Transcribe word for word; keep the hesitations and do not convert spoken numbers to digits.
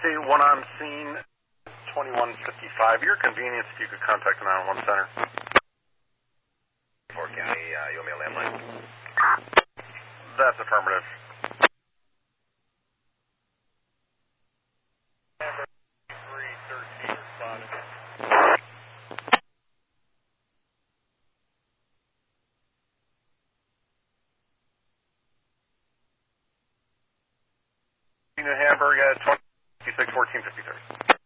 eight one on scene, twenty-one fifty-five. Your convenience, if you could contact the nine one one center. Fort County, uh, you owe me a landline? That's affirmative. three thirteen responded. New Hamburg at twenty-six fourteen fifty-three.